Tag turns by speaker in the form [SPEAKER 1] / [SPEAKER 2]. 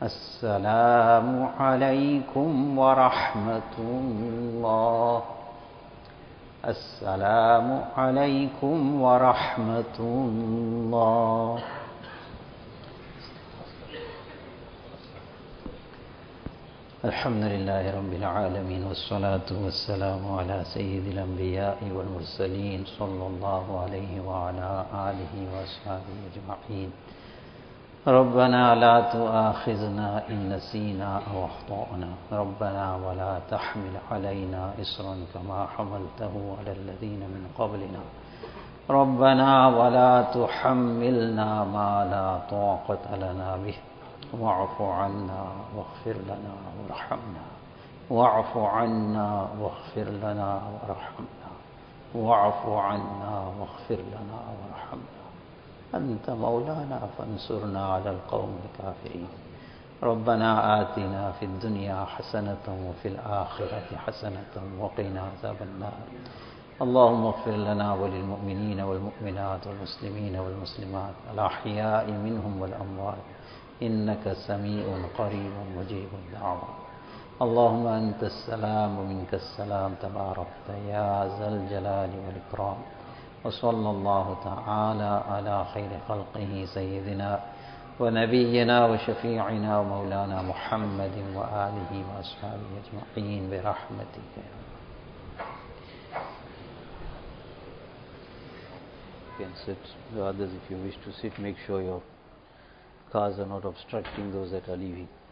[SPEAKER 1] السلام عليكم ورحمة الله. السلام عليكم ورحمة الله. الحمد لله رب العالمين، والصلاة والسلام على سيد الأنبياء والمرسلين صلى الله عليه وعلى آله وأصحابه أجمعين. ربنا لا تؤاخذنا إن نسينا أو أخطأنا، ربنا ولا تحمل علينا إصرا كما حملته على الذين من قبلنا، ربنا ولا تحملنا ما لا طاقة لنا به، واعف عنا واغفر لنا وارحمنا، واعف عنا واغفر لنا وارحمنا، واعف عنا واغفر لنا وارحمنا، أنت مولانا فانصرنا على القوم الكافرين. ربنا آتنا في الدنيا حسنة وفي الآخرة حسنة وقنا عذاب النار. اللهم اغفر لنا وللمؤمنين والمؤمنات والمسلمين والمسلمات الأحياء منهم والأموات، إنك سميع قريب مجيب الدعوات. اللهم أنت السلام ومنك السلام، تباركت يا ذا الجلال والإكرام. وصلى الله تعالى على خير خلقه سيدنا ونبينا وشفيعنا ومولانا محمد وآله وأصحابه أجمعين برحمتك يا رب. You can sit. The others, if you wish to sit, make sure your cars are not obstructing those that are leaving.